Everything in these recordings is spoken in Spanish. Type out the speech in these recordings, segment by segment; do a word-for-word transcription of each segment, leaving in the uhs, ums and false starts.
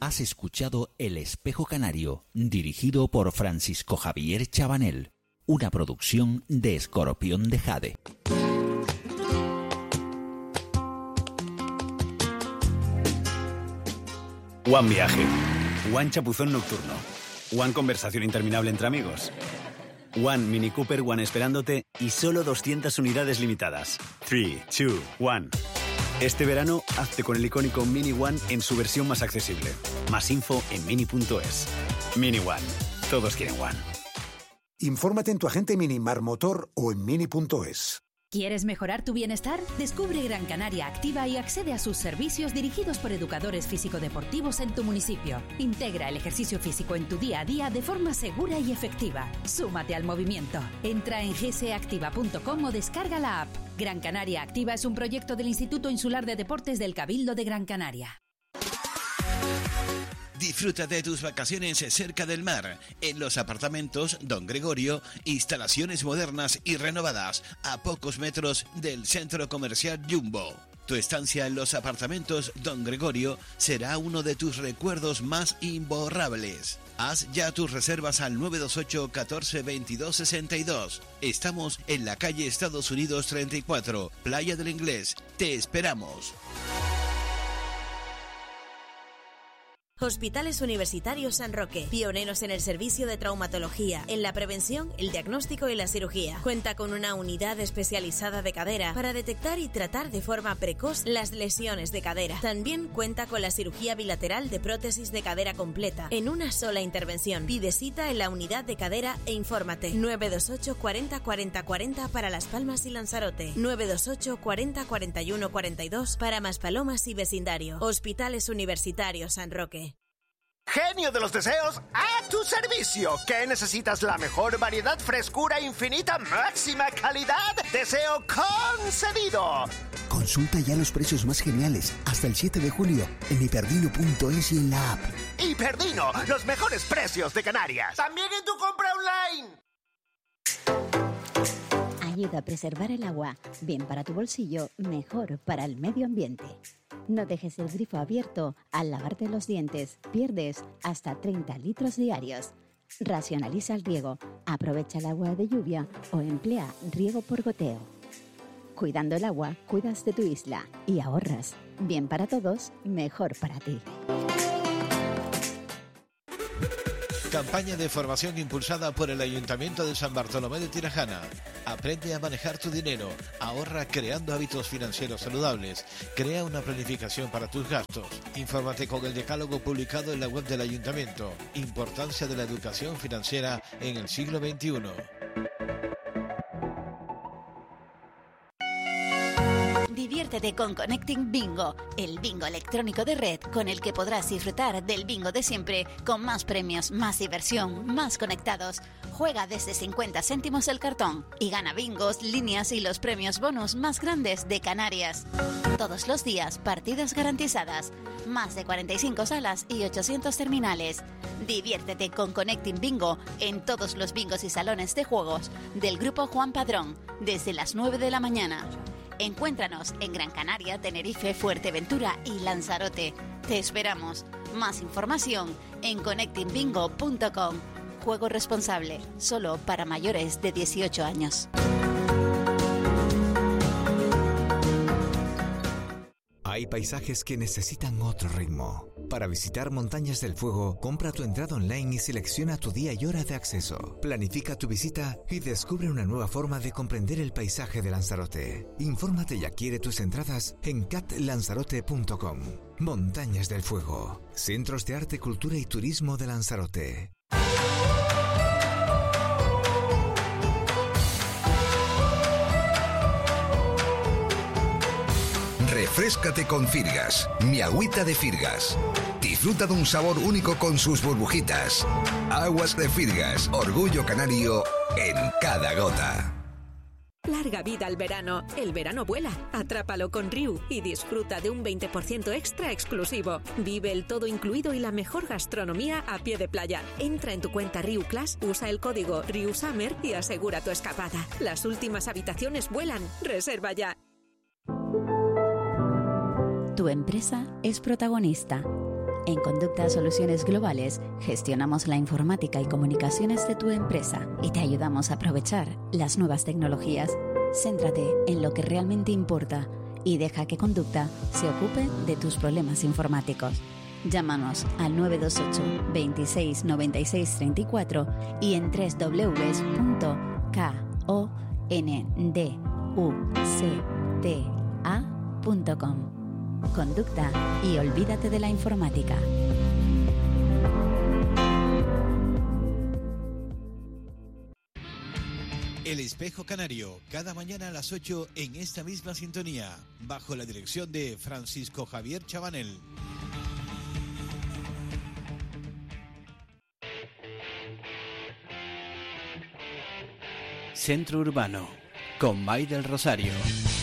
Has escuchado El Espejo Canario, dirigido por Francisco Javier Chabanel, una producción de Escorpión de Jade. One Viaje, One Chapuzón Nocturno, One Conversación Interminable entre amigos, One Mini Cooper One esperándote y solo doscientas unidades limitadas. tres, dos, uno. Este verano, hazte con el icónico Mini One en su versión más accesible. Más info en mini punto es. Mini One. Todos quieren One. Infórmate en tu agente Minimar Motor o en mini punto es. ¿Quieres mejorar tu bienestar? Descubre Gran Canaria Activa y accede a sus servicios dirigidos por educadores físico-deportivos en tu municipio. Integra el ejercicio físico en tu día a día de forma segura y efectiva. Súmate al movimiento. Entra en g s activa punto com o descarga la app. Gran Canaria Activa es un proyecto del Instituto Insular de Deportes del Cabildo de Gran Canaria. Disfruta de tus vacaciones cerca del mar, en los apartamentos Don Gregorio, instalaciones modernas y renovadas, a pocos metros del centro comercial Jumbo. Tu estancia en los apartamentos Don Gregorio será uno de tus recuerdos más imborrables. Haz ya tus reservas al nueve dos ocho, catorce, veintidós, sesenta y dos. Estamos en la calle Estados Unidos treinta y cuatro, Playa del Inglés. Te esperamos. Hospitales Universitarios San Roque, pioneros en el servicio de traumatología, en la prevención, el diagnóstico y la cirugía. Cuenta con una unidad especializada de cadera para detectar y tratar de forma precoz las lesiones de cadera. También cuenta con la cirugía bilateral de prótesis de cadera completa en una sola intervención. Pide cita en la unidad de cadera e infórmate. nueve dos ocho, cuarenta, cuarenta, cuarenta para Las Palmas y Lanzarote. nueve dos ocho, cuarenta, cuarenta y uno, cuarenta y dos para Maspalomas y vecindario. Hospitales Universitarios San Roque. Genio de los deseos, a tu servicio. ¿Qué necesitas? La mejor variedad, frescura infinita, máxima calidad. Deseo concedido. Consulta ya los precios más geniales hasta el siete de julio en hiperdino punto es y en la app. Hiperdino, los mejores precios de Canarias. También en tu compra online. Ayuda a preservar el agua, bien para tu bolsillo, mejor para el medio ambiente. No dejes el grifo abierto al lavarte los dientes, pierdes hasta treinta litros diarios. Racionaliza el riego, aprovecha el agua de lluvia o emplea riego por goteo. Cuidando el agua, cuidas de tu isla y ahorras. Bien para todos, mejor para ti. Campaña de formación impulsada por el Ayuntamiento de San Bartolomé de Tirajana. Aprende a manejar tu dinero, ahorra creando hábitos financieros saludables, crea una planificación para tus gastos. Infórmate con el decálogo publicado en la web del Ayuntamiento. Importancia de la educación financiera en el siglo veintiuno. Diviértete con Connecting Bingo, el bingo electrónico de red con el que podrás disfrutar del bingo de siempre, con más premios, más diversión, más conectados. Juega desde cincuenta céntimos el cartón y gana bingos, líneas y los premios bonus más grandes de Canarias. Todos los días, partidas garantizadas, más de cuarenta y cinco salas y ochocientos terminales. Diviértete con Connecting Bingo en todos los bingos y salones de juegos del Grupo Juan Padrón, desde las nueve de la mañana. Encuéntranos en Gran Canaria, Tenerife, Fuerteventura y Lanzarote. Te esperamos. Más información en connecting bingo punto com. Juego responsable, solo para mayores de dieciocho años. Hay paisajes que necesitan otro ritmo. Para visitar Montañas del Fuego, compra tu entrada online y selecciona tu día y hora de acceso. Planifica tu visita y descubre una nueva forma de comprender el paisaje de Lanzarote. Infórmate y adquiere tus entradas en cat lanzarote punto com. Montañas del Fuego, Centros de Arte, Cultura y Turismo de Lanzarote. Refréscate con Firgas, mi agüita de Firgas. Disfruta de un sabor único con sus burbujitas. Aguas de Firgas, orgullo canario en cada gota. Larga vida al verano. El verano vuela. Atrápalo con Riu y disfruta de un veinte por ciento extra exclusivo. Vive el todo incluido y la mejor gastronomía a pie de playa. Entra en tu cuenta Riu Class, usa el código RIUSUMMER y asegura tu escapada. Las últimas habitaciones vuelan. Reserva ya. Tu empresa es protagonista. En Conducta Soluciones Globales gestionamos la informática y comunicaciones de tu empresa y te ayudamos a aprovechar las nuevas tecnologías. Céntrate en lo que realmente importa y deja que Conducta se ocupe de tus problemas informáticos. Llámanos al nueve dos ocho, veintiséis, noventa y seis, treinta y cuatro y en doble u doble u doble u punto conducta punto com. Conducta y olvídate de la informática. El Espejo Canario, cada mañana a las ocho en esta misma sintonía, bajo la dirección de Francisco Javier Chabanel. Centro Urbano, con May del Rosario.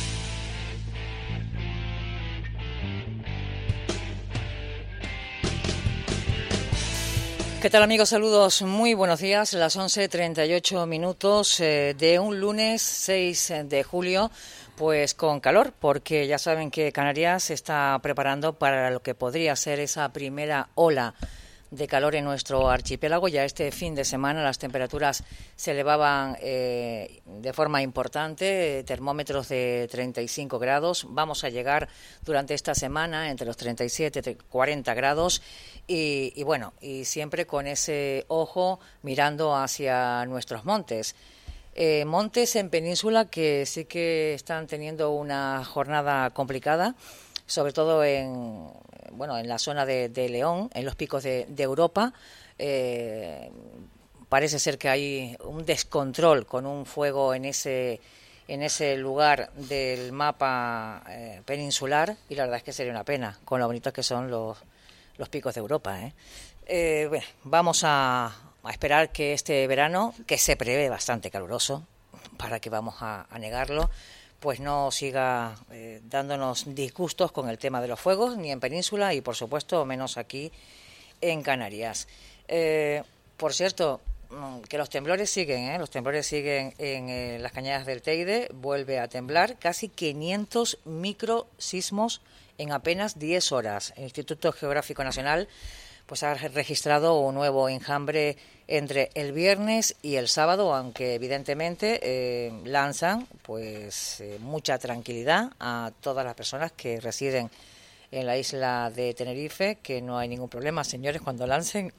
¿Qué tal, amigos? Saludos, muy buenos días. Las once treinta y ocho minutos eh, de un lunes seis de julio, pues con calor, porque ya saben que Canarias se está preparando para lo que podría ser esa primera ola de calor en nuestro archipiélago. Ya este fin de semana las temperaturas se elevaban eh, de forma importante, termómetros de treinta y cinco grados. Vamos a llegar durante esta semana entre los treinta y siete y cuarenta grados y, y bueno, y siempre con ese ojo mirando hacia nuestros montes. Eh, montes en península que sí que están teniendo una jornada complicada, sobre todo en bueno en la zona de, de León, en los picos de, de Europa. Eh, parece ser que hay un descontrol con un fuego en ese en ese lugar del mapa eh, peninsular, y la verdad es que sería una pena con lo bonitos que son los, los picos de Europa. ¿eh? Eh, bueno, vamos a, a esperar que este verano, que se prevé bastante caluroso, para que vamos a, a negarlo, pues no siga eh, dándonos disgustos con el tema de los fuegos, ni en Península y, por supuesto, menos aquí en Canarias. Eh, por cierto, que los temblores siguen, ¿eh? los temblores siguen en eh, las Cañadas del Teide, vuelve a temblar, casi quinientos microsismos en apenas diez horas. El Instituto Geográfico Nacional pues ha registrado un nuevo enjambre entre el viernes y el sábado, aunque evidentemente eh, lanzan pues eh, mucha tranquilidad a todas las personas que residen en la isla de Tenerife, que no hay ningún problema. Señores, cuando lancen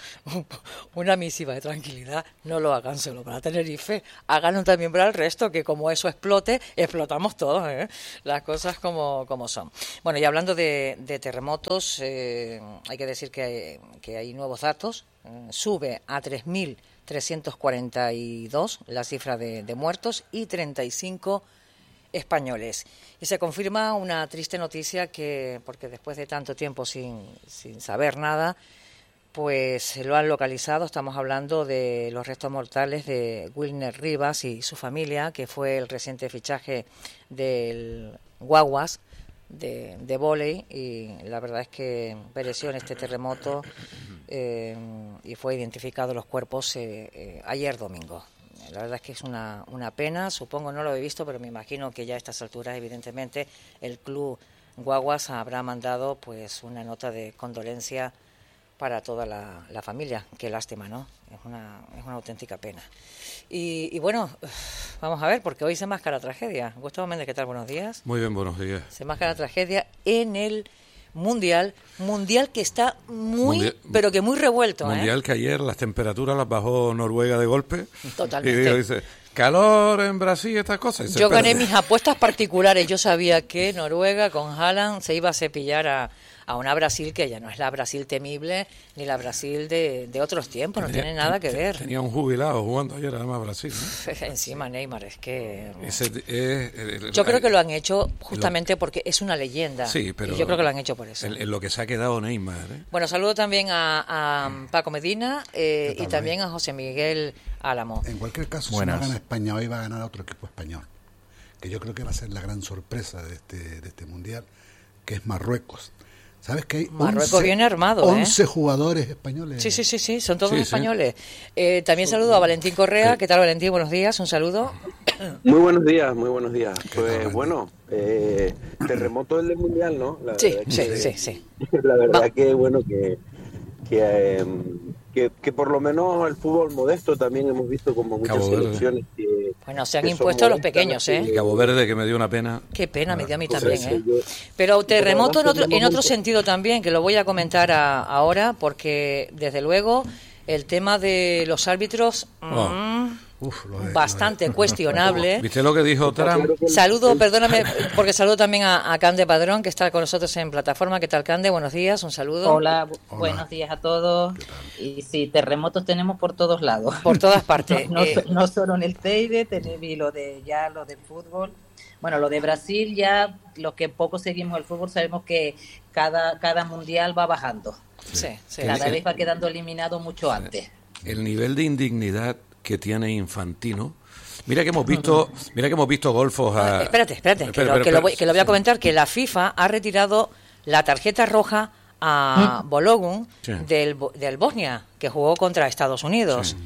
una misiva de tranquilidad, no lo hagan solo para Tenerife, háganlo también para el resto, que como eso explote, explotamos todos, ¿eh? Las cosas como, como son. Bueno, y hablando de, de terremotos, eh, hay que decir que hay, que hay nuevos datos. Eh, sube a tres mil trescientos cuarenta y dos la cifra de, de muertos y treinta y cinco españoles. Y se confirma una triste noticia que, porque después de tanto tiempo sin, sin saber nada, pues lo han localizado. Estamos hablando de los restos mortales de Wilner Rivas y su familia, que fue el reciente fichaje del Guaguas de, de vóley, y la verdad es que pereció en este terremoto eh, y fue identificado los cuerpos eh, eh, ayer domingo. La verdad es que es una, una pena, supongo, no lo he visto, pero me imagino que ya a estas alturas, evidentemente, el Club Guaguas habrá mandado pues una nota de condolencia para toda la, la familia. Qué lástima, ¿no? Es una, es una auténtica pena. Y, y bueno, vamos a ver, porque hoy se enmascara tragedia. Gustavo Méndez, ¿qué tal? Buenos días. Muy bien, buenos días. Se enmascara tragedia en el Mundial, mundial que está muy, mundial, pero que muy revuelto. Mundial ¿eh? que ayer las temperaturas las bajó Noruega de golpe. Totalmente. Y dice, calor en Brasil, estas cosas. Yo gané mis apuestas particulares. Yo sabía que Noruega con Haaland se iba a cepillar a, a una Brasil que ya no es la Brasil temible ni la Brasil de, de otros tiempos, no tenía, tiene nada que ver. Tenía un jubilado jugando ayer además Brasil, ¿no? Encima Neymar, es que... Ese, eh, el, yo creo que lo han hecho justamente lo, porque es una leyenda. Sí, pero... Y yo creo que lo han hecho por eso. En, en lo que se ha quedado Neymar, ¿eh? Bueno, saludo también a, a Paco Medina eh, y también a José Miguel Álamo. En cualquier caso, Buenas. Si no gana España hoy va a ganar otro equipo español, que yo creo que va a ser la gran sorpresa de este, de este Mundial, que es Marruecos. ¿Sabes que hay Marruecos once, viene armado, once ¿eh? jugadores españoles? Sí, sí, sí, sí, son todos Sí, sí. españoles. Eh, también saludo a Valentín Correa. ¿Qué tal, Valentín? Buenos días, un saludo. Muy buenos días, muy buenos días. Pues bueno, eh, terremoto del Mundial, ¿no? La Sí, verdad sí, que- sí, sí. La verdad que bueno que que, eh, que que por lo menos el fútbol modesto también hemos visto como muchas Cabo Verde. selecciones que Bueno, se han que son impuesto a los modestas, pequeños, ¿eh? Y Cabo Verde, que me dio una pena. Qué pena, me dio a mí Pues también, eso, ¿eh? yo- Pero terremoto en además otro, en tenemos otro un- sentido también, que lo voy a comentar a- ahora, porque desde luego el tema de los árbitros Oh. mm, bastante cuestionable. ¿Viste lo que dijo Trump? Saludo, perdóname, porque saludo también a, a Cande Padrón, que está con nosotros en plataforma. ¿Qué tal, Cande? Buenos días, un saludo. Hola, bu- buenos días a todos. Y sí, terremotos tenemos por todos lados. Por todas partes. No, no, Eh, no solo en el Teide, tenemos y lo de ya lo de fútbol. Bueno, lo de Brasil ya, los que poco seguimos el fútbol sabemos que cada cada mundial va bajando. Sí, sí. Cada El- vez va quedando eliminado mucho antes. El nivel de indignidad que tiene Infantino. Mira que hemos visto, mira que hemos visto golfos a... Espérate, espérate, que, Espera, lo, espera, que lo voy, espera. que lo voy a comentar, que la FIFA ha retirado la tarjeta roja a Balogun Sí. del, Bo- del Bosnia, que jugó contra Estados Unidos.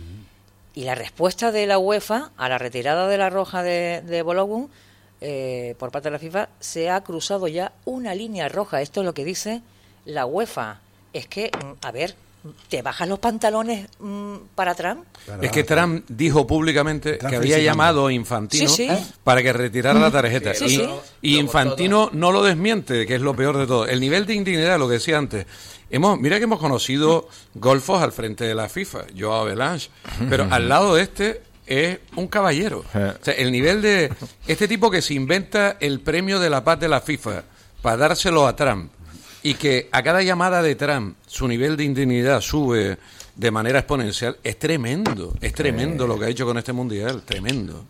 Y la respuesta de la UEFA a la retirada de la roja de, de Balogun eh, por parte de la FIFA, se ha cruzado ya una línea roja. Esto es lo que dice la UEFA. Es que, mm, a ver, ¿te bajas los pantalones mm, para Trump? Es que Trump dijo públicamente Trump que había felicitando. llamado a Infantino Sí, sí. para que retirara la tarjeta. Sí, y, sí. y Infantino no lo desmiente, que es lo peor de todo. El nivel de indignidad, lo que decía antes. Hemos, mira que hemos conocido golfos al frente de la FIFA, Joao Belange, pero al lado de este es un caballero. O sea, el nivel de este tipo que se inventa el premio de la paz de la FIFA para dárselo a Trump, y que a cada llamada de Trump su nivel de indignidad sube de manera exponencial, es tremendo, es tremendo lo que ha hecho con este mundial, tremendo.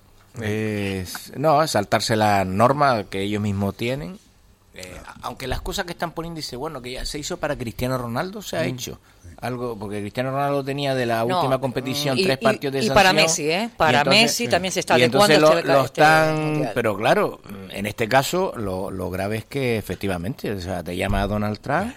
Es, no, es saltarse la norma que ellos mismos tienen. Eh, aunque las cosas que están poniendo, dice, bueno, que ya se hizo para Cristiano Ronaldo, se ha Mm. hecho. Algo, porque Cristiano Ronaldo tenía de la No, última competición y- tres y- partidos de y sanción. para Messi, ¿eh? Para Y entonces- Messi también se está y entonces adecuando lo, este- lo este están, mundial. pero claro, en este caso lo, lo grave es que efectivamente, o sea, te llama Donald Trump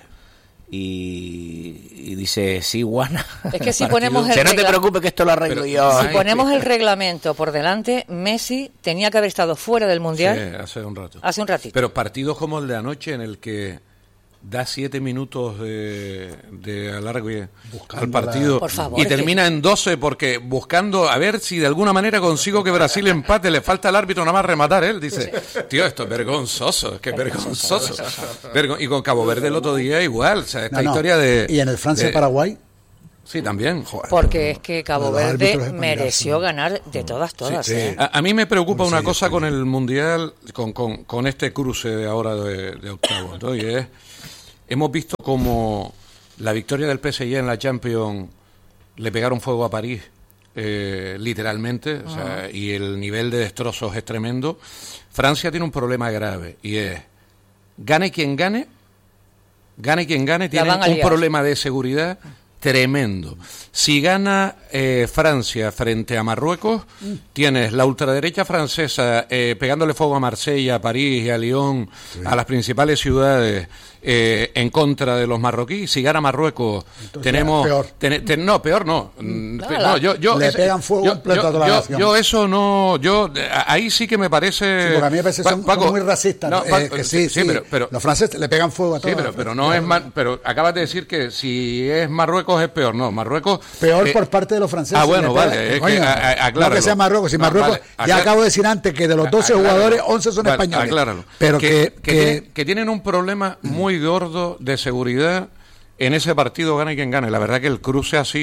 y, y dice, sí, Juana. Es que si Partido. ponemos el Dice, no te regla- preocupes que esto lo arreglo yo. Si ponemos el reglamento por delante, Messi tenía que haber estado fuera del mundial Sí, hace un rato. hace un ratito. Pero partidos como el de anoche, en el que da siete minutos de, de alargue al partido Por favor, y es que- termina en doce, porque buscando a ver si de alguna manera consigo que Brasil empate, le falta al árbitro nada más rematar. Él dice, tío, esto es vergonzoso, es que es vergonzoso. Vergo- y con Cabo Verde el otro día igual, o sea, esta No, no. historia de... Y en el Francia-Paraguay. Sí, también. Porque es que Cabo Los árbitros Verde es para mereció ganar de todas, todas. Sí, sí. ¿eh? A, a mí me preocupa una cosa con el Mundial, con, con, con este cruce de ahora de, de octavos, ¿no? Y es, hemos visto como la victoria del P S G en la Champions le pegaron fuego a París, eh, literalmente, o sea, y el nivel de destrozos es tremendo. Francia tiene un problema grave, y es, gane quien gane, gane quien gane, tiene van a un liar. problema de seguridad tremendo. Si gana eh, Francia frente a Marruecos, tienes la ultraderecha francesa eh, pegándole fuego a Marsella, a París y a Lyon, a las principales ciudades, eh, en contra de los marroquíes. Si gana Marruecos, Entonces, tenemos... peor. ten- ten- no, peor no. Mm, pe- no, yo, yo, Le ese- pegan fuego yo- completo yo- a toda la yo- nación. yo eso no... yo eh, Ahí sí que me parece... Sí, porque a mí me parece que Pa- son Paco, como muy racistas. no, eh, Paco, que sí, sí, pero, pero, los franceses le pegan fuego a todo. Sí, pero, pero no es más, pero acabas de decir que si es Marruecos es peor, no, Marruecos Peor eh, por parte de los franceses. Ah, bueno, le pegan- vale, es Coño, que a- a- no acláralo. que sea Marruecos, si No, Marruecos, vale, ya aclá- acabo de decir antes que de los doce Acláralo. jugadores, once son Vale, españoles. acláralo. Pero que, que, que, que- tienen, que tienen un problema muy gordo de seguridad en ese partido, gane quien gane. La verdad que el cruce ha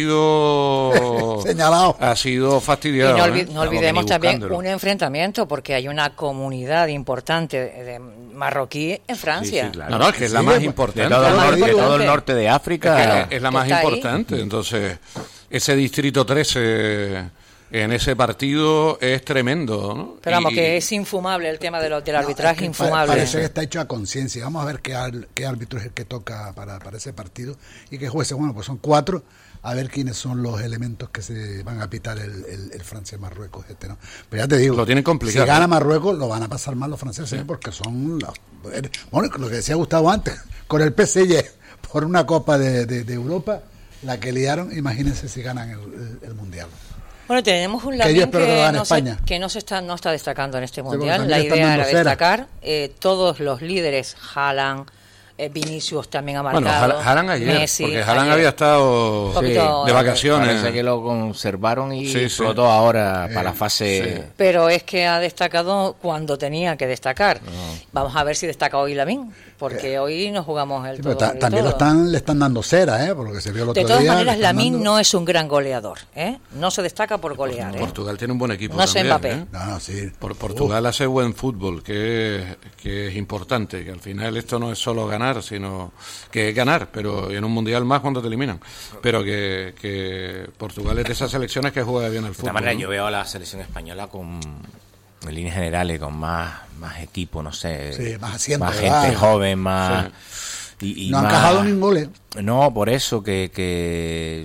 sido señalado, ha sido Y fastidiado. no, olvi- ¿eh? no Vamos, olvidemos ni también buscándolo. un enfrentamiento, porque hay una comunidad importante de, de marroquí en Francia. Sí, sí, claro. No, no, es que es la Sí, más de- importante. de todo el La más norte, todo el importante. norte de África. Es, que es la más Está ahí. importante. Entonces, ese distrito trece en ese partido es tremendo, ¿no? Pero vamos, Y- que es infumable el tema de lo- del no, arbitraje, es que infumable. pa- Parece que está hecho a conciencia. Vamos a ver qué, ar- qué árbitro es el que toca para, para ese partido y qué jueces. Bueno, pues son cuatro. A ver quiénes son los elementos que se van a pitar el, el, el Francia-Marruecos este, ¿no? Pero ya te digo, Lo tienen complicado. si gana Marruecos lo van a pasar mal los franceses, ¿eh? Porque son los Bueno, lo que decía Gustavo antes, con el P S G por una Copa de, de, de Europa, la que liaron, imagínense si ganan el, el, el Mundial. Bueno, tenemos un Lamine que, que, no se, que no se está no está destacando en este Mundial. Sí, la idea era destacar. Eh, todos los líderes, Haaland, eh, Vinicius también ha marcado. Bueno, Haaland ayer, Messi, porque Haaland ayer. había estado sí, de vacaciones. Parece que lo conservaron y sí, explotó sí. ahora eh, para la fase... Sí. Pero es que ha destacado cuando tenía que destacar. No. Vamos a ver si destaca hoy Lamine, porque eh. hoy nos jugamos el sí, todo. Ta- también todo. Lo están, le están dando cera, ¿eh? Por lo que se vio el otro día. De todas día, maneras, Lamine dando... no es un gran goleador, ¿eh? No se destaca por golear, ¿eh? Portugal tiene un buen equipo no también, Mbappé. ¿eh? No, no, sí. Por Portugal uh. hace buen fútbol, que, que es importante, que al final esto no es solo ganar, sino que es ganar, pero en un mundial más cuando te eliminan. Pero que, que Portugal es de esas selecciones que juega bien al fútbol. De esta manera, ¿no? Yo veo a la selección española con, en líneas generales, con más, más equipo, no sé, sí, más, asiento, más gente joven, más... Sí. Y, y no más, han encajado ningún gol. No, por eso que, que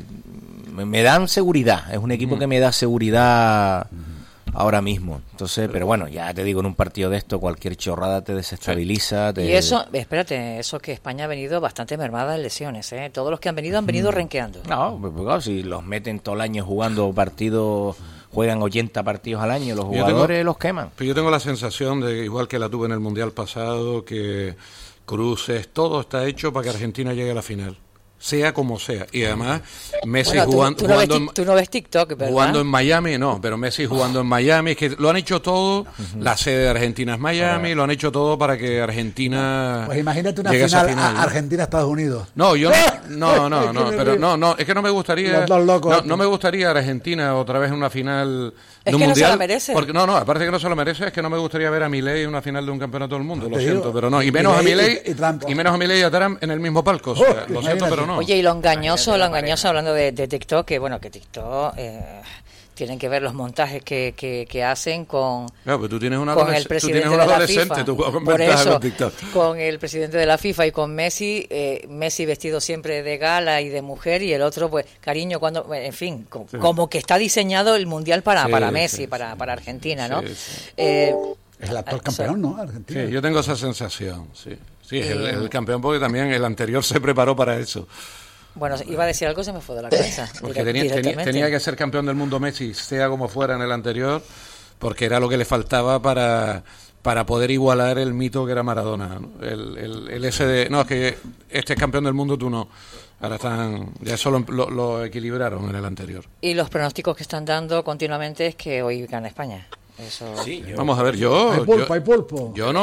me dan seguridad. Es un equipo mm. que me da seguridad mm. ahora mismo. Entonces, pero bueno, ya te digo, en un partido de esto cualquier chorrada te desestabiliza. Te... Y eso, espérate, eso que España ha venido bastante mermada en lesiones, ¿eh? Todos los que han venido han venido mm. renqueando. No, pues, claro, si los meten todo el año jugando partidos, juegan ochenta partidos al año, los jugadores tengo, los queman. Pero yo tengo la sensación de, igual que la tuve en el Mundial pasado, que cruces, todo está hecho para que Argentina llegue a la final, sea como sea. Y además Messi bueno, tú, jugando, tú, no jugando ves, tú no ves TikTok, ¿verdad? Jugando en Miami, no, pero Messi jugando en Miami, es que lo han hecho todo, uh-huh. la sede de Argentina es Miami, uh-huh. lo han hecho todo para que Argentina pues imagínate una llegue final, a final, a Argentina-Estados Unidos. No, yo no, no, no, no, pero no, no, es que no me gustaría, los dos locos, no, no me gustaría Argentina otra vez en una final es de un que mundial, no se lo merece. Porque, no, no, aparte que no se lo merece, es que no me gustaría ver a Milei en una final de un campeonato del mundo, lo siento, pero no, y menos a Milei y, y, y menos a Milei y a Trump en el mismo palco, o sea, oh, lo siento, pero no. Oye, y lo engañoso, lo engañoso hablando de, de TikTok, que bueno, que TikTok eh, tienen que ver los montajes que, que, que hacen con, claro, pero tú tienes una con el presidente tú tienes de la FIFA. Tú con Por eso, con, TikTok. Con el presidente de la FIFA y con Messi, eh, Messi vestido siempre de gala y de mujer, y el otro, pues, cariño, cuando, en fin, como, sí. como que está diseñado el mundial para, sí, para Messi, sí, para, para Argentina, ¿no? Sí, sí. Eh, es el actual campeón, ¿no? Argentina. Sí, yo tengo esa sensación, sí. Sí, es el, el campeón porque también el anterior se preparó para eso. Bueno, iba a decir algo, se me fue de la cabeza. Porque tenía, tenía, tenía que ser campeón del mundo Messi, sea como fuera en el anterior, porque era lo que le faltaba para, para poder igualar el mito que era Maradona, ¿no? El, el, el ese de, no, es que este es campeón del mundo, tú no. Ahora están, ya eso lo, lo, lo equilibraron en el anterior. Y los pronósticos que están dando continuamente es que hoy gana España. Eso... Sí, yo, vamos a ver, yo hay pulpo, yo, hay pulpo. yo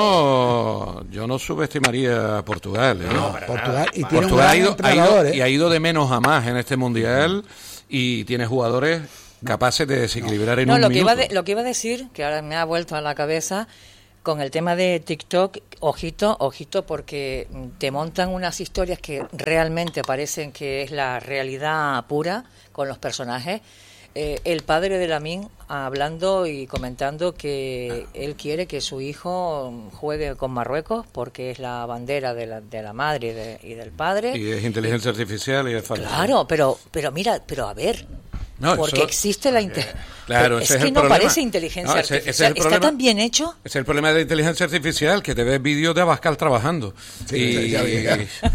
no yo no subestimaría a Portugal, ¿eh? No, Portugal, y tiene Portugal ha ido, ha ido ¿eh? y ha ido de menos a más en este mundial y tiene jugadores capaces de desequilibrar no. en no, un lo minuto. Que iba de, lo que iba a decir, que ahora me ha vuelto a la cabeza con el tema de TikTok, ojito, ojito, porque te montan unas historias que realmente parecen que es la realidad pura con los personajes. Eh, el padre de Lamine hablando y comentando que él quiere que su hijo juegue con Marruecos porque es la bandera de la, de la madre y, de, y del padre. Y es inteligencia artificial y es falso. Claro, pero, pero mira, pero a ver... No, porque eso, existe la inte- claro, es ese que es el no problema. Parece inteligencia no, ese, artificial. Ese es el está problema, tan bien hecho. Es el problema de la inteligencia artificial, que te ves vídeos de Abascal trabajando. Sí, y, ya, ya.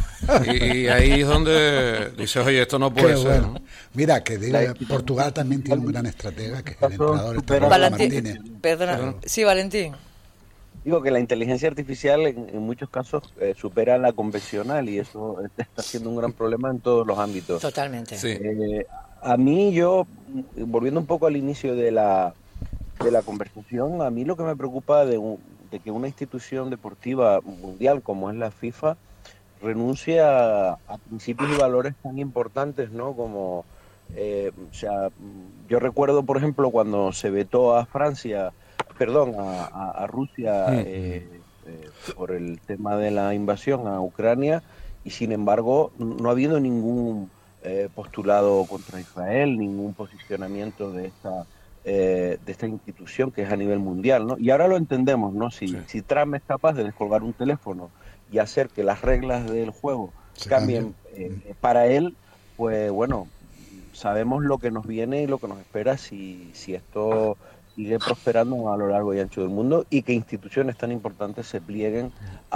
Y, y ahí es donde dices, oye, esto no puede Qué ser. Bueno. ¿no? Mira, que digo, Portugal también tiene un gran estratega, que es el entrenador Valentín, Martínez. Perdona, Perdón. Sí, Valentín. Digo que la inteligencia artificial en, en muchos casos eh, supera la convencional y eso está siendo un gran problema en todos los ámbitos. Totalmente. Sí. Eh, a mí, yo, volviendo un poco al inicio de la, de la conversación, a mí lo que me preocupa de, un, de que una institución deportiva mundial como es la FIFA renuncie a, a principios y valores tan importantes, ¿no? Como, eh, o sea, yo recuerdo, por ejemplo, cuando se vetó a Francia, perdón, a, a, a Rusia eh, eh, por el tema de la invasión a Ucrania, y sin embargo no ha habido ningún eh, postulado contra Israel, ningún posicionamiento de esta eh, de esta institución que es a nivel mundial, ¿no? Y ahora lo entendemos, ¿no? Si, sí. si Trump es capaz de descolgar un teléfono y hacer que las reglas del juego Se cambien eh, para él, pues bueno, sabemos lo que nos viene y lo que nos espera si, si esto sigue prosperando a lo largo y ancho del mundo y que instituciones tan importantes se plieguen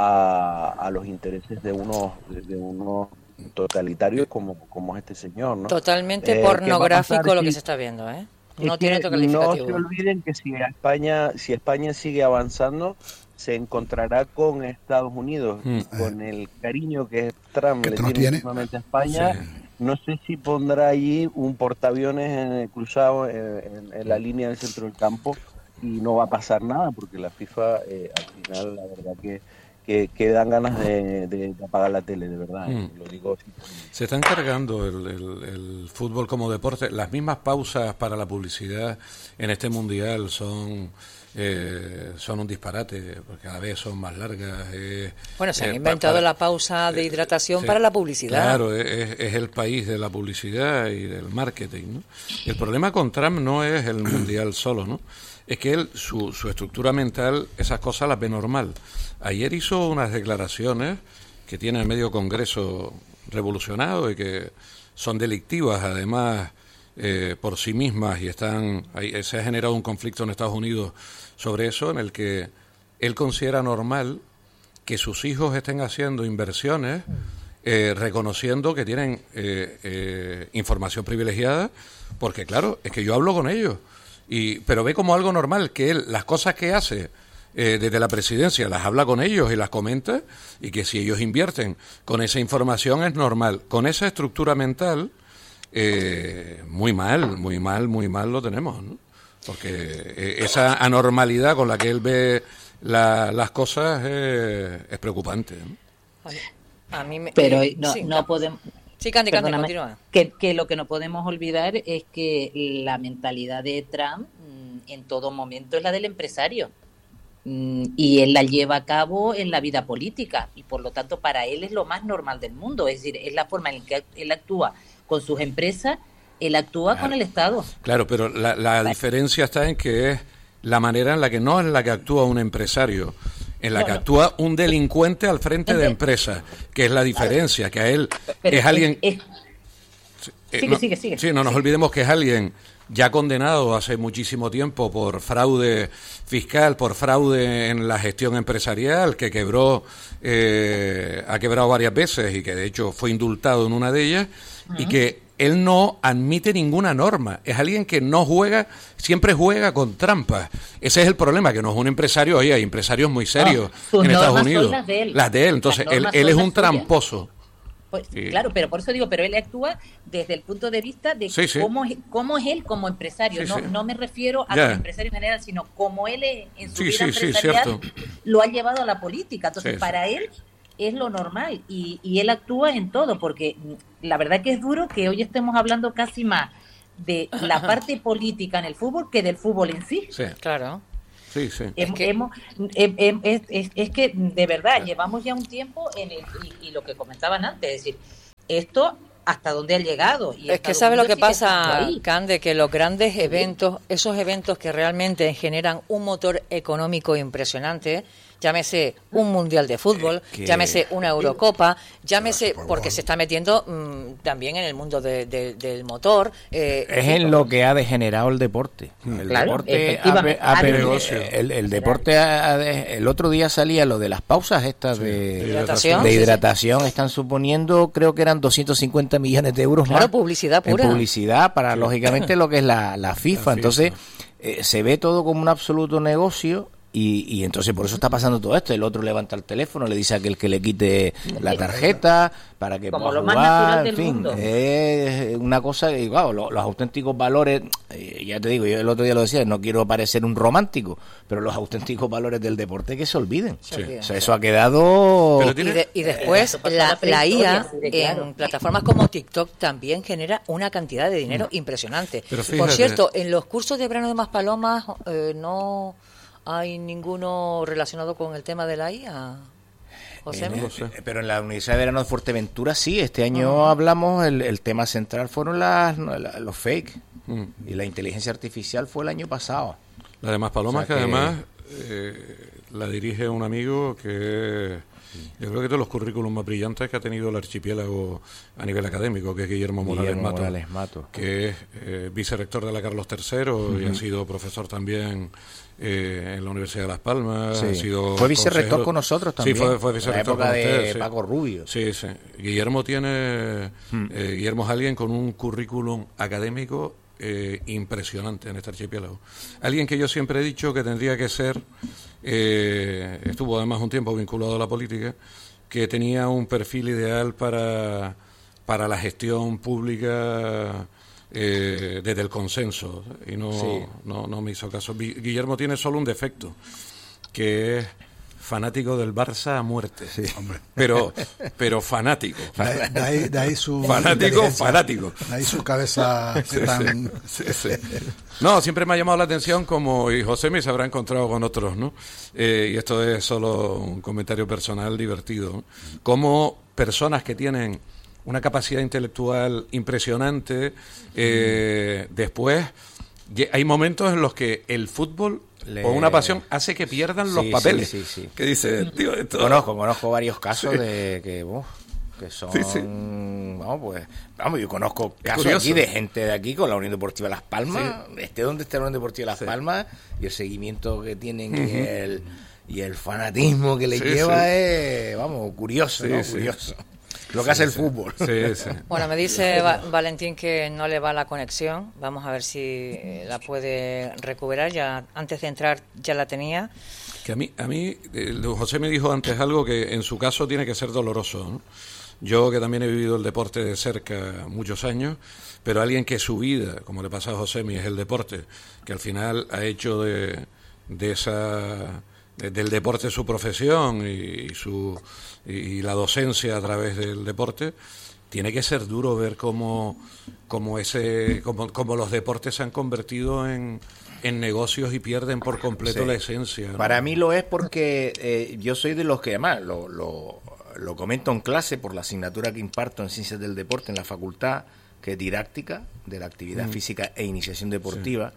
a, a los intereses de unos de unos totalitarios como, como es este señor, ¿no? Totalmente Eh, pornográfico ¿qué va a pasar lo si- que se está viendo, ¿eh? es No que tiene otro calificativo. No se olviden que si España, si España sigue avanzando, se encontrará con Estados Unidos, Mm. y con el cariño que Trump Que le no tiene tiene. últimamente a España. Sí. No sé si pondrá allí un portaaviones en el cruzado en, en- en la línea del centro del campo y no va a pasar nada, porque la FIFA eh, al final, la verdad que, que, que dan ganas de, de- de apagar la tele, de verdad. Mm. eh, Lo digo así. Se está encargando el, el- el fútbol como deporte. Las mismas pausas para la publicidad en este mundial son eh, son un disparate, porque cada vez son más largas. eh, Bueno, se han eh, inventado pa- la pausa de hidratación sí, para la publicidad. Claro, es, es el país de la publicidad y del marketing, ¿no? El problema con Trump no es el mundial solo, ¿no? Es que él, su, su estructura mental, esas cosas las ve normal. Ayer hizo unas declaraciones que tiene el medio Congreso revolucionado y que son delictivas, además, eh, por sí mismas, y están ahí, se ha generado un conflicto en Estados Unidos sobre eso, en el que él considera normal que sus hijos estén haciendo inversiones eh, reconociendo que tienen eh, eh, información privilegiada, porque claro, es que yo hablo con ellos, y pero ve como algo normal que él, las cosas que hace eh, desde la presidencia, las habla con ellos y las comenta, y que si ellos invierten con esa información es normal. Con esa estructura mental, eh, muy mal, muy mal, muy mal lo tenemos, ¿no? Porque eh, esa anormalidad con la que él ve la- las cosas eh, es preocupante, ¿no? A mí me, Pero eh, no, sí, no podemos... Sí, Candy, Candy, Perdóname, continúa. que, que lo que no podemos olvidar es que la mentalidad de Trump mm, en todo momento es la del empresario. Mm, y él la lleva a cabo en la vida política y por lo tanto para él es lo más normal del mundo, es decir, es la forma en que él actúa con sus empresas, él actúa Claro. con el Estado. Claro, pero la, la diferencia está en que es la manera en la que no es la que actúa un empresario, en la No, que no. actúa un delincuente al frente de empresas, que es la diferencia, que a él Pero es alguien... es- Eh, Sigue, no, sigue, sigue. Sí, no nos olvidemos que es alguien ya condenado hace muchísimo tiempo por fraude fiscal, por fraude en la gestión empresarial, que quebró, eh, ha quebrado varias veces y que de hecho fue indultado en una de ellas, y que él no admite ninguna norma. Es alguien que no juega, siempre juega con trampas. Ese es el problema, que no es un empresario. Oye, hay empresarios muy serios No, sus en Estados normas son Unidos. las de él. Las de él. Entonces, Las él, normas él son es las un suyas. tramposo. Pues, Sí. Claro, pero por eso digo, pero él actúa desde el punto de vista de Sí, sí. Cómo, es, cómo es él como empresario. Sí, no, sí. no me refiero a Ya. como empresario en general, sino como él es- en su Sí, vida sí, sí, empresarial cierto. lo ha llevado a la política. Entonces, Sí, sí. para él es lo normal y, y él actúa en todo, porque mm, la verdad que es duro que hoy estemos hablando casi más de la parte política en el fútbol que del fútbol en sí. Sí. Claro. Sí, sí. Hem- hemos- em- em- es, es- es que de verdad llevamos ya un tiempo en el, y, y lo que comentaban antes, es decir, esto hasta dónde ha llegado. Y Es que Estados sabe lo Unidos que sigue estando pasa, ahí. Cande, que los grandes eventos, esos eventos que realmente generan un motor económico impresionante, llámese un mundial de fútbol, que- llámese una Eurocopa, llámese porque se está metiendo mm, también en el mundo de- de- del motor. eh, Es en lo que ha degenerado el deporte. El Claro, deporte ha, efectivamente. ha Ha perdido- negocio. el, el deporte ha- ha de- el otro día salía lo de las pausas estas de hidratación. de Sí, sí. hidratación, están suponiendo, creo que eran doscientos cincuenta millones de euros Claro, más publicidad en pura. publicidad para lógicamente lo que es la, la FIFA. La Entonces eh, se ve todo como un absoluto negocio. Y, y entonces por eso está pasando todo esto. El otro levanta el teléfono, le dice a aquel que le quite la tarjeta para que Como pueda lo más jugar, natural en del fin, mundo. es una cosa, y claro, lo- los auténticos valores, eh, ya te digo, yo el otro día lo decía, no quiero parecer un romántico, pero los auténticos valores del deporte que se olviden. Se olviden. O sea, eso ha quedado... Y, de- y después Eso pasó la, en la la I A prehistoria, así de claro. en plataformas como TikTok también genera una cantidad de dinero impresionante. Pero Por fíjate- cierto, en los cursos de verano de Maspalomas eh, no hay ninguno relacionado con el tema de la I A. José. Eh, eh, Pero en la Universidad de Verano de Fuerteventura sí, este año hablamos, el, el tema central fueron las, la- los fake, Mm. y la inteligencia artificial fue el año pasado. La de Maspalomas, O sea que, que- además eh, la dirige un amigo que yo creo que de los currículos más brillantes que ha tenido el archipiélago a nivel académico, que es Guillermo Morales Guillermo Mato, Morales Mato. que es eh, vicerrector de la Carlos tercero uh-huh. y ha sido profesor también eh, en la Universidad de Las Palmas. Sí. Ha sido fue vicerrector consejero. con nosotros también. Sí, fue, fue vicerrector en la época con de ustedes, sí. Paco Rubio. Sí, sí. Guillermo tiene, hmm. eh, Guillermo es alguien con un currículum académico Eh, impresionante en este archipiélago. Alguien que yo siempre he dicho que tendría que ser, eh, estuvo además un tiempo vinculado a la política, que tenía un perfil ideal para, para la gestión pública eh, desde el consenso, y no, sí. no, no me hizo caso. Guillermo tiene solo un defecto, que es fanático del Barça a muerte, sí, hombre. pero pero fanático. De, de, ahí, de ahí su fanático, fanático. De ahí su cabeza sí, tan... sí, sí, sí. No, siempre me ha llamado la atención, como y José me se habrá encontrado con otros, ¿no? Eh, y esto es solo un comentario personal divertido, ¿no? Como personas que tienen una capacidad intelectual impresionante, eh, después hay momentos en los que el fútbol Le... o una pasión hace que pierdan sí, los papeles. Sí, sí, sí. Que dice, tío, esto... Conozco, conozco varios casos sí. de que, uf, que son... Sí, sí. Vamos, pues, vamos, yo conozco casos aquí de gente de aquí con la Unión Deportiva Las Palmas, sí. esté donde esté la Unión Deportiva Las sí. Palmas, y el seguimiento que tienen uh-huh. y, el, y el fanatismo que le sí, lleva sí. es, vamos, curioso, sí, ¿no? Sí. Curioso. Lo que sí, hace el sí. fútbol. Sí, sí. Bueno, me dice Va- Valentín que no le va la conexión. Vamos a ver si la puede recuperar. Ya antes de entrar ya la tenía. Que a mí, a mí eh, José me dijo antes algo que en su caso tiene que ser doloroso, ¿no? Yo que también he vivido el deporte de cerca muchos años, pero alguien que su vida, como le pasa a José, es el deporte, que al final ha hecho de, de esa... del deporte su profesión y, y su y la docencia a través del deporte, tiene que ser duro ver cómo cómo ese cómo, cómo los deportes se han convertido en, en negocios y pierden por completo sí. la esencia, ¿no? Para mí lo es porque eh, yo soy de los que además lo, lo, lo comento en clase por la asignatura que imparto en Ciencias del Deporte en la facultad, que es didáctica de la actividad mm. física e iniciación deportiva. Sí.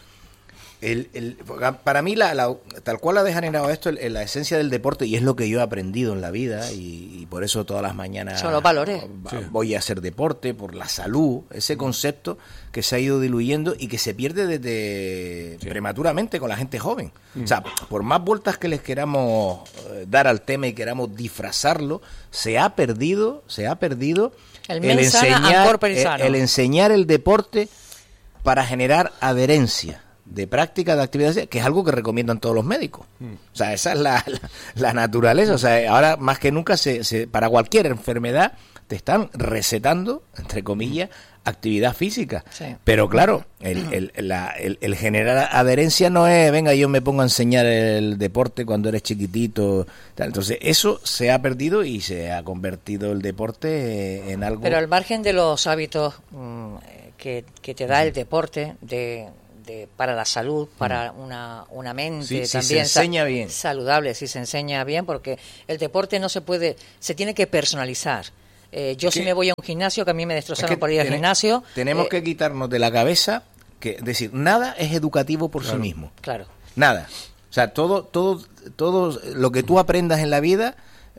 El, el, para mí, la, la, tal cual ha degenerado esto, el, la esencia del deporte, y es lo que yo he aprendido en la vida, y, y por eso todas las mañanas son los valores. Voy a hacer deporte, por la salud, ese concepto que se ha ido diluyendo y que se pierde desde sí. prematuramente con la gente joven. Mm. O sea, por más vueltas que les queramos dar al tema y queramos disfrazarlo, se ha perdido, se ha perdido el, el, enseñar, el, el enseñar el deporte para generar adherencia de práctica de actividades, que es algo que recomiendan todos los médicos. Mm. O sea, esa es la, la, la naturaleza. O sea, ahora más que nunca, se, se, para cualquier enfermedad, te están recetando, entre comillas, actividad física. Sí. Pero claro, el, el, la, el, el generar adherencia no es, venga, yo me pongo a enseñar el deporte cuando eres chiquitito. Entonces, eso se ha perdido y se ha convertido el deporte en algo... Pero al margen de los hábitos mmm, que, que te da el deporte, de... De, para la salud, para una, una mente sí, si también se enseña bien. saludable, si se enseña bien, porque el deporte no se puede, se tiene que personalizar. Eh, yo si me voy a un gimnasio, que a mí me destrozaron es que por ir al gimnasio... Tenemos eh, que quitarnos de la cabeza que decir, nada es educativo por claro, sí mismo. Claro. Nada. O sea, todo, todo, todo lo que tú aprendas en la vida...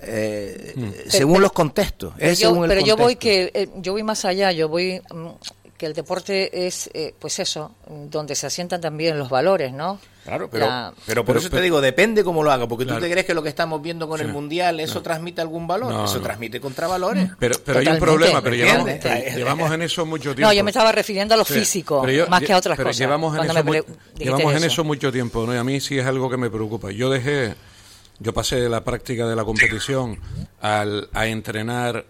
Eh, mm. según pero, los contextos. Pero, es yo, según el pero contexto. yo voy que eh, yo voy más allá, yo voy... Mm, que el deporte es, eh, pues eso, donde se asientan también los valores, ¿no? Claro, pero, La... pero por pero, eso pero, te digo, depende cómo lo haga, porque claro. tú te crees que lo que estamos viendo con sí. el Mundial, ¿eso no. transmite algún valor? No, eso no. transmite contravalores. Pero, pero hay un problema, pero llevamos, llevamos en eso mucho tiempo. No, yo me estaba refiriendo a lo sí. físico, yo, más que a otras pero cosas. Llevamos en, eso, pre- llevamos en eso. eso mucho tiempo, ¿no? Y a mí sí es algo que me preocupa. Yo dejé... Yo pasé de la práctica de la competición al, a entrenar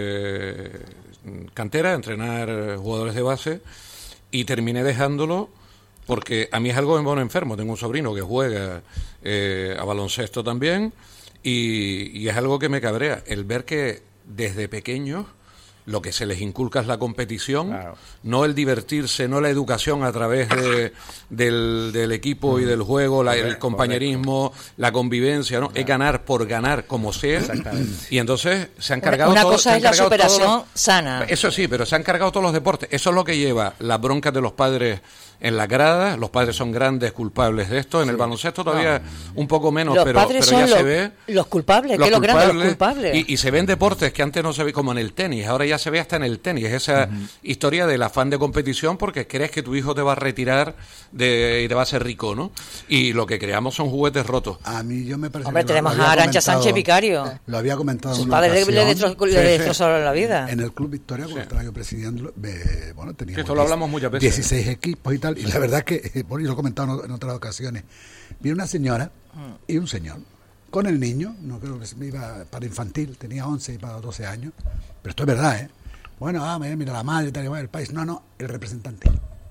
eh, cantera, a entrenar jugadores de base, y terminé dejándolo porque a mí es algo que me pone enfermo. Tengo un sobrino que juega eh, a baloncesto también y, y es algo que me cabrea. El ver que desde pequeños lo que se les inculca es la competición, claro. no el divertirse, no la educación a través de, del, del equipo y del juego, la, el compañerismo, correcto. La convivencia, ¿no? Claro. Es ganar por ganar, como sea. Y entonces se han cargado Una todo, cosa es la superación los, sana. Eso sí, pero se han cargado todos los deportes. Eso es lo que lleva las broncas de los padres en la grada. Los padres son grandes culpables de esto. En sí. el baloncesto todavía no. un poco menos, los pero, padres pero son ya lo, se ve. Los culpables, los que los grandes, los culpables. Y, y se ven deportes que antes no se ve, como en el tenis. Ahora ya se ve hasta en el tenis. Esa uh-huh. historia del afán de competición porque crees que tu hijo te va a retirar de, y te va a hacer rico, ¿no? Y lo que creamos son juguetes rotos. A mí yo me parece Hombre, que tenemos a Arantxa Sánchez Vicario. Lo había comentado Su en una padre ocasión. le destrozó, le destrozó la vida. En el Club Victoria, cuando sí. estaba yo presidiendo, eh, bueno, teníamos esto lo hablamos muchas veces. dieciséis equipos y tal. Y la verdad que, bueno, yo lo he comentado en otras ocasiones. Vi una señora y un señor con el niño, no creo que se me iba para infantil, tenía once y para doce años, pero esto es verdad, ¿eh? Bueno, ah, mira la madre, tal y cual, el país. No, no, el representante.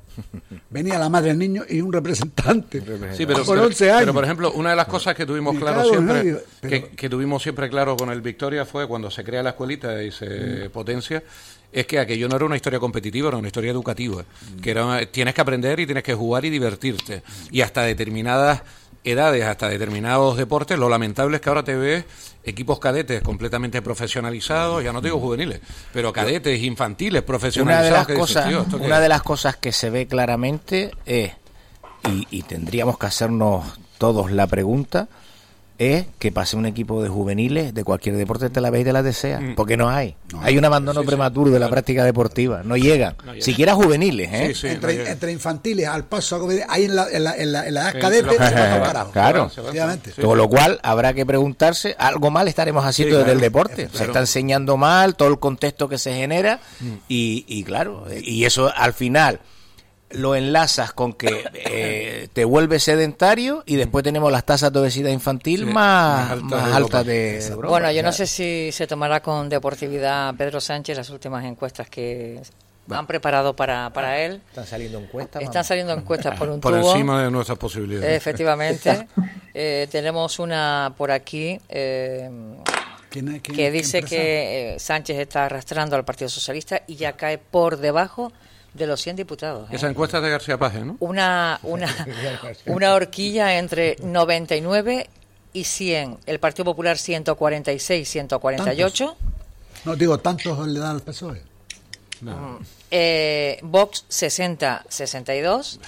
Venía la madre del niño y un representante. Sí, pero, con pero, once años. pero por ejemplo, una de las cosas que tuvimos Me claro cago, siempre, ¿no? Pero, que, que tuvimos siempre claro con el Victoria fue cuando se crea la escuelita y se mm. potencia, es que aquello no era una historia competitiva, era una historia educativa. Mm. Que era, tienes que aprender y tienes que jugar y divertirte. Y hasta determinadas edades, hasta determinados deportes, lo lamentable es que ahora te ves equipos cadetes completamente profesionalizados, ya no te digo juveniles, pero cadetes infantiles profesionalizados. Una de las, que cosas, dices, tío, una de las cosas que se ve claramente es, y, y tendríamos que hacernos todos la pregunta, es que pase un equipo de juveniles de cualquier deporte, te la veis y te la deseas, mm. porque no hay. No, hay un abandono sí, prematuro sí, de la claro. práctica deportiva, no llegan, no llega. Siquiera juveniles, ¿eh? Sí, sí, entre, no entre infantiles, al paso, ahí en la, en la, en la, en la edad sí, cadete, se va a carajo. Claro, obviamente. Sí. Con lo cual habrá que preguntarse, algo mal estaremos haciendo sí, desde claro. el deporte, claro. se está enseñando mal, todo el contexto que se genera, mm. y, y claro, y eso al final lo enlazas con que eh, te vuelves sedentario y después tenemos las tasas de obesidad infantil sí, más, alta más altas de, de Europa. Bueno, yo no sé si se tomará con deportividad Pedro Sánchez las últimas encuestas que bueno. han preparado para, para él. Están saliendo encuestas. Están saliendo encuestas por un por tubo. Por encima de nuestras posibilidades. Efectivamente. eh, tenemos una por aquí eh, ¿Quién, quién, que dice que eh, Sánchez está arrastrando al Partido Socialista y ya cae por debajo de los cien diputados. ¿eh? Esa encuesta es de García Paje, ¿no? Una, una, una horquilla entre noventa y nueve y cien. El Partido Popular ciento cuarenta y seis, ciento cuarenta y ocho. ¿Tantos? No, digo, ¿tantos le da al P S O E? No. Eh, Vox sesenta, sesenta y dos.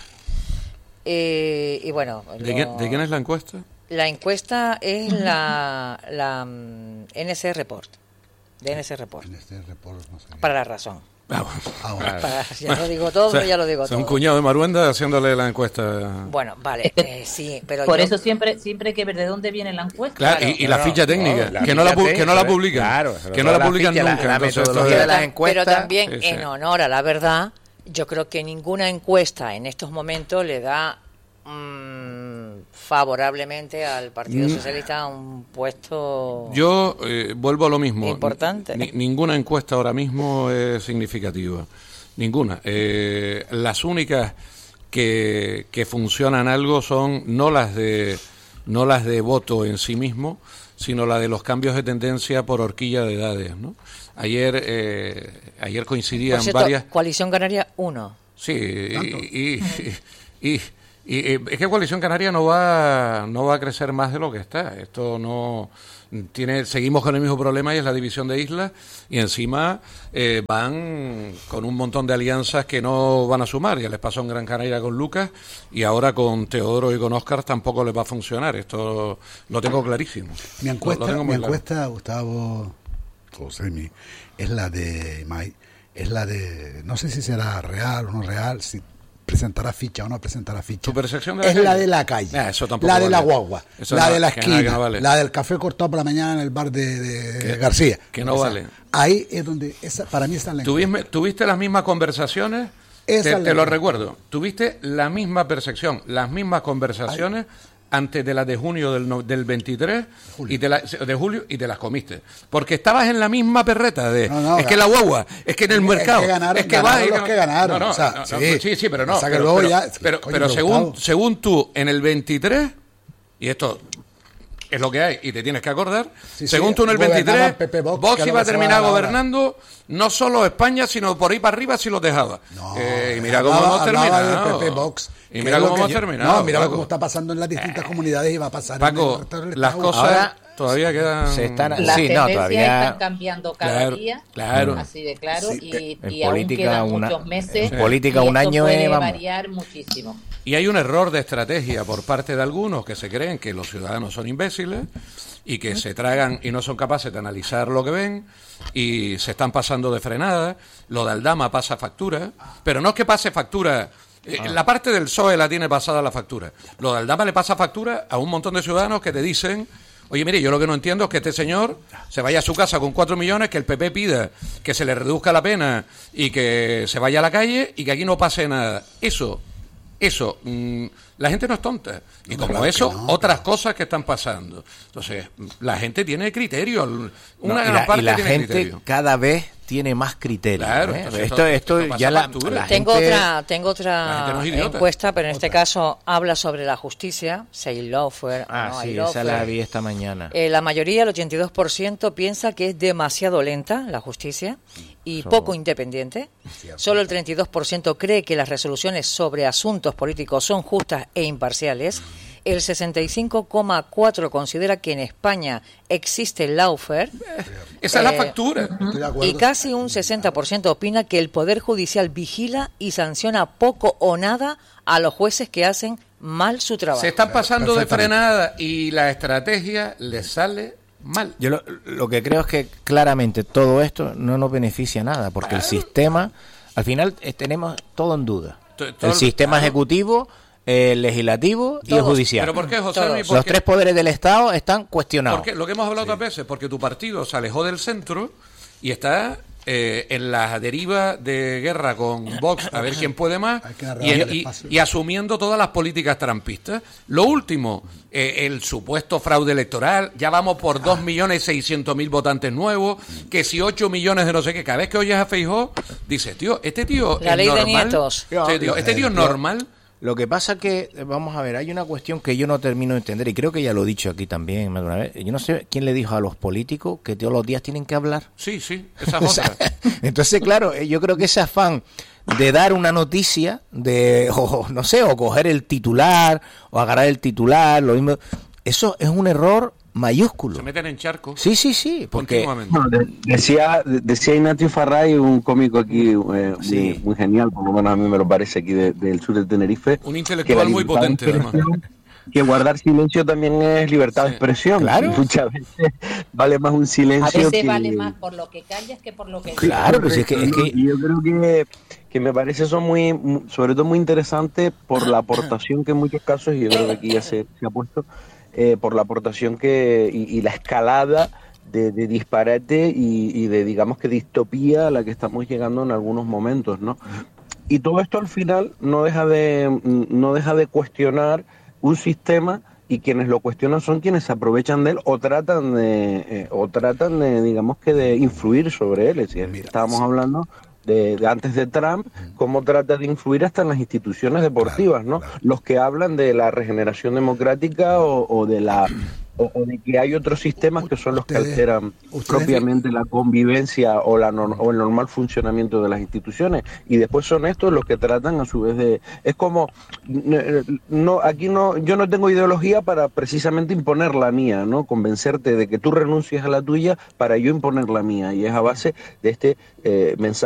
Eh, y bueno... ¿De, lo, quién, ¿De quién es la encuesta? La encuesta es la, la um, N S E Report. De N S E Report. N S E Report no sé. Para la razón. Ah, bueno. Ah, bueno. Para, ya lo digo todo, o sea, ya lo digo todo. Un cuñado de Maruenda haciéndole la encuesta. Bueno, vale, eh, sí, pero por yo... eso siempre siempre hay que ver de dónde viene la encuesta. Claro, claro y, y la ficha técnica, no, la que, no la, que no la publican, claro, que no la publican ficha, nunca. La, la entonces, metodología de las encuestas, pero también sí, sí. en honor a la verdad, yo creo que ninguna encuesta en estos momentos le da mmm, favorablemente al Partido Socialista un puesto. Yo eh, vuelvo a lo mismo. Importante. Ni, ninguna encuesta ahora mismo es significativa. Ninguna. Eh, las únicas que, que funcionan algo son no las de no las de voto en sí mismo, sino la de los cambios de tendencia por horquilla de edades, ¿no? Ayer eh, ayer coincidían por cierto, varias. Coalición Canaria uno. Sí, y, y, y, y, y es que Coalición Canaria no va no va a crecer más de lo que está. Esto no tiene seguimos con el mismo problema y es la división de islas y encima eh, van con un montón de alianzas que no van a sumar. Ya les pasó en Gran Canaria con Lucas y ahora con Teodoro y con Óscar tampoco les va a funcionar. Esto lo tengo clarísimo. Mi encuesta, lo, lo mi encuesta claro. Gustavo Josemi, es la de May, es la de no sé si será real o no real, si presentará ficha o no presentará ficha. ¿Tu percepción de la es calle? La de la calle, ah, eso la vale. de la guagua, eso la no, de la que esquina, nada, que no vale. La del café cortado por la mañana en el bar de, de que, García. Que no o sea, vale. Ahí es donde, esa, para mí está en la ¿Tuviste, ¿Tuviste las mismas conversaciones? Esa te, te lo recuerdo. Tuviste la misma percepción, las mismas conversaciones Ay. antes de las de junio del, del veintitrés julio. y de, la, de julio y te las comiste. Porque estabas en la misma perreta de no, no, es que la guagua, es que en el es mercado, que ganaron, es que ganaron vas los que ganaron. No, no, o sea, no, sí. No, sí, sí, pero no. O sea, pero, pero, ya, pero, coño, pero según, según tú, en el veintitrés, y esto es lo que hay y te tienes que acordar. Sí, Según sí, tú en el veintitrés, P P Vox, Vox que iba a terminar ahora. gobernando no solo España, sino por ahí para arriba si lo dejaba. No, eh, y mira hablaba, cómo hemos hablaba terminado. de P P Vox, y mira cómo hemos yo, terminado. No, mira Paco. cómo está pasando en las distintas eh, comunidades y va a pasar Paco, en el resto del las Estado. cosas Ahora, todavía quedan... Se están, Las sí, tendencias no, todavía... están cambiando cada Claro, día, claro. así de claro, Sí, y, en y aún política quedan una- muchos meses. en política y un esto año puede es, vamos. variar muchísimo. Y hay un error de estrategia por parte de algunos que se creen que los ciudadanos son imbéciles y que se tragan y no son capaces de analizar lo que ven y se están pasando de frenada. Lo de Aldama pasa factura, pero no es que pase factura. Eh, Ah. La parte del P S O E la tiene pasada la factura. Lo de Aldama le pasa factura a un montón de ciudadanos que te dicen: oye, mire, yo lo que no entiendo es que este señor se vaya a su casa con cuatro millones, que el P P pida que se le reduzca la pena y que se vaya a la calle y que aquí no pase nada. Eso, eso, mmm, la gente no es tonta. Y como claro eso, que no, otras cosas que están pasando. Entonces, la gente tiene criterio. Una No, gran y la, parte y la tiene gente criterio. cada vez tiene más criterio. Claro, ¿eh? entonces esto, esto- esto, esto pasa ya la, factura. la Tengo gente- otra, tengo La otra gente no es idiota. encuesta, pero en este caso habla sobre la justicia. Say lawfare, Ah, no sí, hay esa lawfare. la vi esta mañana. Eh, la mayoría, el ochenta y dos por ciento, piensa que es demasiado lenta la justicia y Eso- poco independiente. Solo el treinta y dos por ciento cree que las resoluciones sobre asuntos políticos son justas e imparciales. El sesenta y cinco coma cuatro por ciento considera que en España existe lawfare. Esa es la Eh, factura. Estoy de acuerdo. Y casi un sesenta por ciento opina que el Poder Judicial vigila y sanciona poco o nada a los jueces que hacen mal su trabajo. Se están pasando de Perfectamente. frenada y la estrategia les sale mal. Yo lo, lo que creo es que claramente todo esto no nos beneficia nada, porque el sistema, al final eh, tenemos todo en duda. To- todo El sistema claro. ejecutivo, el legislativo y el Todos. judicial. ¿Pero por qué, José? Todos. Luis? ¿Por Los qué? tres poderes del Estado están cuestionados. Porque lo que hemos hablado otras veces, porque tu partido se alejó del centro y está eh, en la deriva de guerra con Vox, a ver quién puede más, Hay que y, arreglar el y- espacio. y asumiendo todas las políticas trampistas. Lo último, eh, el supuesto fraude electoral, ya vamos por dos millones seiscientos mil votantes nuevos, que si ocho millones de no sé qué, cada vez que oyes a Feijóo, dices, tío, este tío La es ley de normal. nietos. Sí, tío, este tío es normal. Lo que pasa que, eh, vamos a ver, hay una cuestión que yo no termino de entender, y creo que ya lo he dicho aquí también más de una vez. Yo no sé quién le dijo a los políticos que todos los días tienen que hablar. Sí, sí, esa O es sea, otra. entonces, claro, eh, yo creo que ese afán de dar una noticia, de, o no sé, o coger el titular, o agarrar el titular, lo mismo, eso es un error mayúsculo. Se meten en charcos. Sí, sí, sí, porque... Continuamente. Bueno, de- decía, de- decía Ignacio Farray, un cómico aquí eh, Sí. muy, muy genial, por lo menos a mí me lo parece, aquí de- del sur de Tenerife. Un que intelectual la muy libertad de potente, además. expresión- Que guardar silencio también es libertad de expresión. Claro. Muchas veces vale más un A silencio veces que... vale más por lo que callas que por lo que Claro, pues es que... Es que Y yo creo que, que me parece eso muy, mu- sobre todo muy interesante por la aportación que en muchos casos, y yo creo que aquí ya se, se ha puesto, eh, por la aportación que y, y la escalada de, de disparate y, y de, digamos que distopía a la que estamos llegando en algunos momentos, ¿no? Y todo esto al final no deja de, no deja de cuestionar un sistema, y quienes lo cuestionan son quienes se aprovechan de él o tratan de, eh, o tratan de, digamos que de influir sobre él. Es decir, Mira, estábamos sí. hablando de, de antes de Trump, cómo trata de influir hasta en las instituciones deportivas, Claro, ¿no? claro. Los que hablan de la regeneración democrática o, o de la o, o de que hay otros sistemas que son los que Ustedes- alteran ustedes- propiamente la convivencia o la nor- o el normal funcionamiento de las instituciones, y después son estos los que tratan a su vez de... Es como, eh, no aquí no yo no tengo ideología para precisamente imponer la mía, ¿no? Convencerte de que tú renuncies a la tuya para yo imponer la mía, y es a base de este eh, mensaje